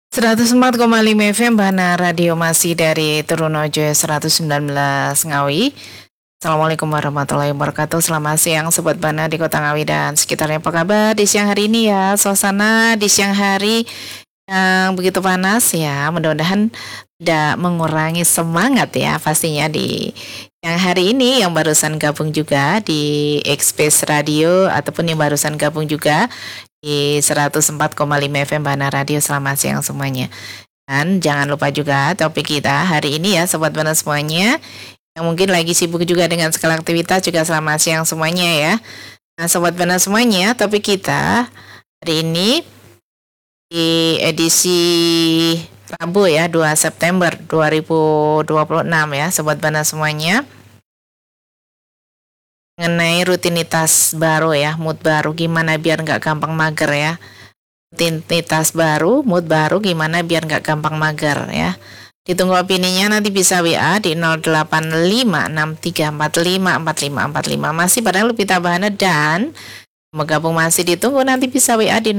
104,5 FM Bana Radio masih dari Trunojo 119 Ngawi. Assalamualaikum warahmatullahi wabarakatuh. Selamat siang Sobat Bana di Kota Ngawi dan sekitarnya. Apa kabar di siang hari ini ya? Suasana di siang hari yang begitu panas ya. Mudah-mudahan tidak mengurangi semangat ya pastinya di yang hari ini yang barusan gabung juga di Express Radio ataupun yang barusan gabung juga di 104,5 FM Bana Radio. Selamat siang semuanya. Dan jangan lupa juga topik kita hari ini ya Sobat Bana semuanya yang mungkin lagi sibuk juga dengan segala aktivitas juga selamat siang semuanya ya. Nah Sobat Bana semuanya, topik kita hari ini di edisi Rabu ya 2 September 2026 ya Sobat Bana semuanya, mengenai rutinitas baru ya, mood baru, gimana biar nggak gampang mager ya. Rutinitas baru, mood baru, gimana biar nggak gampang mager ya. Ditunggu opininya, nanti bisa WA di 085634545545. Masih pada Lupita Bahana dan mau gabung masih ditunggu, nanti bisa WA di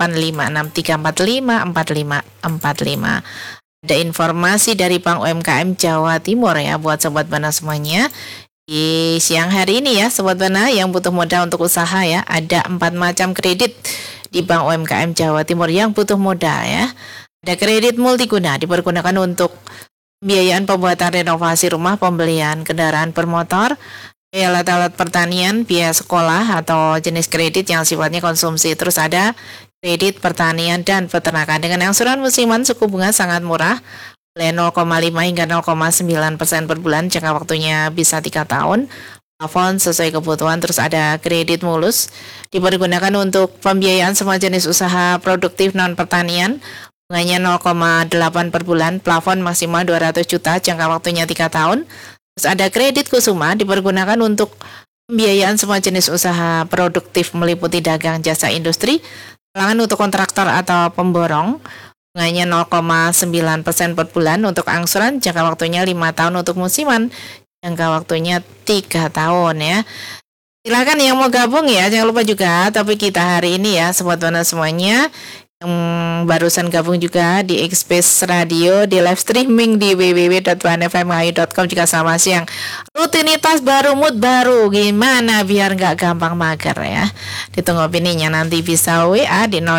085634545545. Ada informasi dari Bank UMKM Jawa Timur ya buat Sobat Bana semuanya. Di siang hari ini ya Sobat Bana yang butuh modal untuk usaha ya, ada 4 macam kredit di Bank UMKM Jawa Timur yang butuh modal ya. Ada kredit multiguna dipergunakan untuk pembiayaan pembuatan renovasi rumah, pembelian kendaraan bermotor, alat-alat pertanian, biaya sekolah atau jenis kredit yang sifatnya konsumsi. Terus ada kredit pertanian dan peternakan dengan angsuran musiman suku bunga sangat murah, oleh 0,5 hingga 0,9% per bulan, jangka waktunya bisa 3 tahun, plafon sesuai kebutuhan. Terus ada kredit mulus dipergunakan untuk pembiayaan semua jenis usaha produktif non pertanian, bunganya 0,8 per bulan, plafon maksimal 200 juta, jangka waktunya 3 tahun. Terus ada kredit kusuma dipergunakan untuk pembiayaan semua jenis usaha produktif meliputi dagang, jasa, industri, talangan untuk kontraktor atau pemborong, bunganya 0,9% per bulan untuk angsuran, jangka waktunya 5 tahun untuk musiman, jangka waktunya 3 tahun ya. Silakan yang mau gabung ya, jangan lupa juga topik kita hari ini ya Sobat Bana semuanya yang barusan gabung juga di Express Radio, di live streaming di www.banfmngawi.com juga selamat siang. Rutinitas baru, mood baru, gimana biar nggak gampang mager ya. Ditunggu opininya, nanti bisa WA di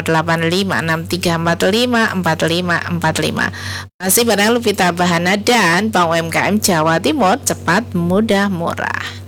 085634554545. Masih bareng Lupita Bahana dan Bank UMKM Jawa Timur, cepat, mudah, murah.